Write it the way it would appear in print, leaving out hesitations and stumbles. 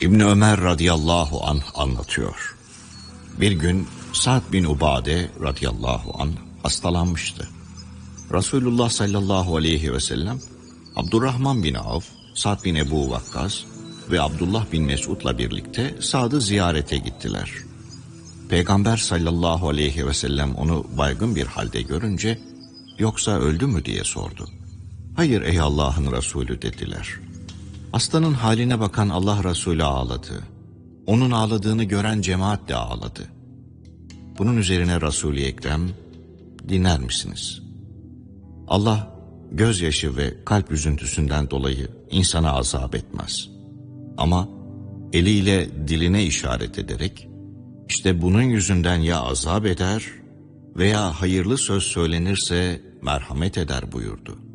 İbni Ömer radıyallahu anh anlatıyor. Bir gün Sa'd bin Ubade radıyallahu anh hastalanmıştı. Resulullah sallallahu aleyhi ve sellem Abdurrahman bin Avf, Sa'd bin Ebu Vakkas ve Abdullah bin Mesud'la birlikte Sa'd'ı ziyarete gittiler. Peygamber sallallahu aleyhi ve sellem onu baygın bir halde görünce, yoksa öldü mü diye sordu. Hayır ey Allah'ın Resulü dediler. Hastanın haline bakan Allah Resulü ağladı. Onun ağladığını gören cemaat de ağladı. Bunun üzerine Resul-i Ekrem, dinler misiniz? Allah gözyaşı ve kalp üzüntüsünden dolayı insana azap etmez. Ama eliyle diline işaret ederek, işte bunun yüzünden ya azap eder veya hayırlı söz söylenirse merhamet eder buyurdu.